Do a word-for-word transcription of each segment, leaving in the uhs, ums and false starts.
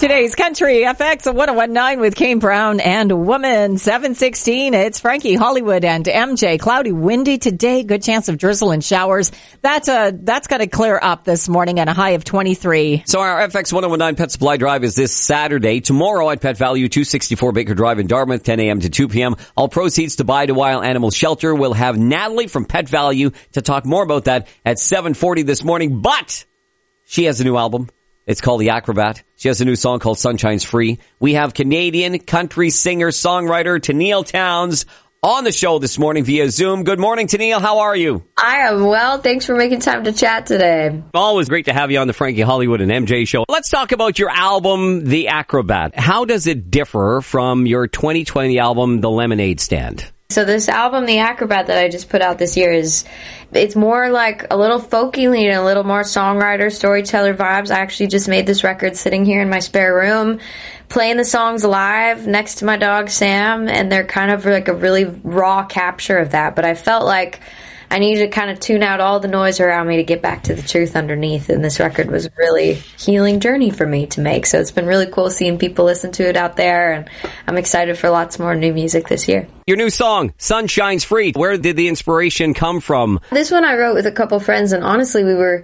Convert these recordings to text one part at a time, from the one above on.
Today's Country F X one oh one point nine with Kane Brown and Woman. seven sixteen, it's Frankie, Hollywood, and M J. Cloudy, windy today. Good chance of drizzle and showers. That's uh, that's got to clear up this morning at a high of twenty-three. So our F X one oh one point nine Pet Supply Drive is this Saturday. Tomorrow at Pet Value, two sixty-four Baker Drive in Dartmouth, ten a.m. to two p.m. All proceeds to Buy to Wild Animal Shelter. We'll have Natalie from Pet Value to talk more about that at seven forty this morning. But she has a new album. It's called The Acrobat. She has a new song called Sunshine's Free. We have Canadian country singer-songwriter Tenille Townes on the show this morning via Zoom. Good morning, Tenille. How are you? I am well. Thanks for making time to chat today. Always great to have you on the Frankie, Hollywood, and M J show. Let's talk about your album, The Acrobat. How does it differ from your twenty twenty album, The Lemonade Stand? So this album, The Acrobat, that I just put out this year is, it's more like a little folky lean, a little more songwriter, storyteller vibes. I actually just made this record sitting here in my spare room, playing the songs live next to my dog Sam, and they're kind of like a really raw capture of that. But I felt like I needed to kind of tune out all the noise around me to get back to the truth underneath, and this record was a really healing journey for me to make. So it's been really cool seeing people listen to it out there, and I'm excited for lots more new music this year. Your new song, Sunshine's Free, where did the inspiration come from? This one I wrote with a couple friends, and honestly, we were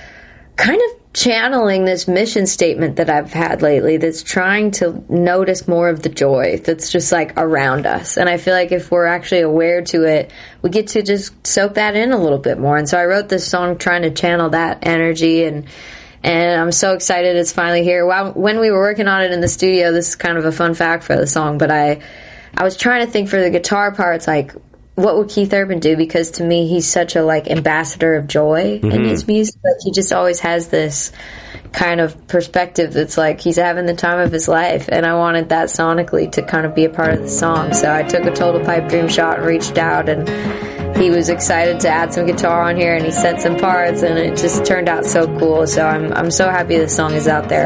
kind of channeling this mission statement that I've had lately that's trying to notice more of the joy that's just like around us. And I feel like if we're actually aware to it, we get to just soak that in a little bit more. And so I wrote this song trying to channel that energy, and and I'm so excited it's finally here. While, when we were working on it in the studio, this is kind of a fun fact for the song, but I I was trying to think for the guitar parts, like, what would Keith Urban do? Because to me, he's such a like ambassador of joy mm-hmm. in his music. Like, he just always has this kind of perspective that's like he's having the time of his life. And I wanted that sonically to kind of be a part of the song. So I took a total pipe dream shot and reached out, and he was excited to add some guitar on here, and he sent some parts, and it just turned out so cool. So I'm I'm so happy this song is out there.